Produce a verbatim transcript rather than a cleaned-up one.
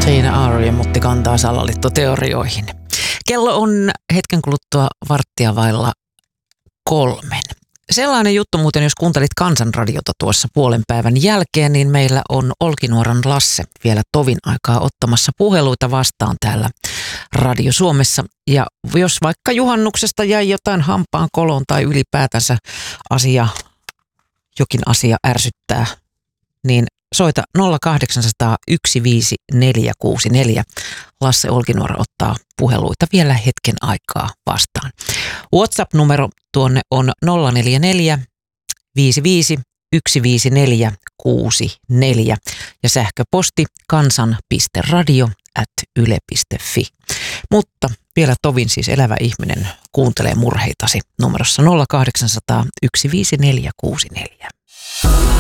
Siinä Aaron mutti kantaa salaliittoteorioihin. Kello on hetken kuluttua varttia vailla kolmen. Sellainen juttu muuten, jos kuuntelit Kansanradiota tuossa puolen päivän jälkeen, niin meillä on Olkinuoran Lasse vielä tovin aikaa ottamassa puheluita vastaan täällä Radio Suomessa. Ja jos vaikka juhannuksesta jäi jotain hampaan koloon tai ylipäätänsä asia, jokin asia ärsyttää, niin soita nolla kahdeksan nolla nolla yksi viisi neljä kuusi neljä. Lasse Olkinuora ottaa puheluita vielä hetken aikaa vastaan. WhatsApp-numero tuonne on nolla neljä neljä viisi viisi yksi viisi neljä kuusi neljä ja sähköposti kansan piste radio ät yle piste fi. Mutta vielä tovin siis elävä ihminen kuuntelee murheitasi numerossa nolla kahdeksan nolla nolla yksi viisi neljä kuusi neljä.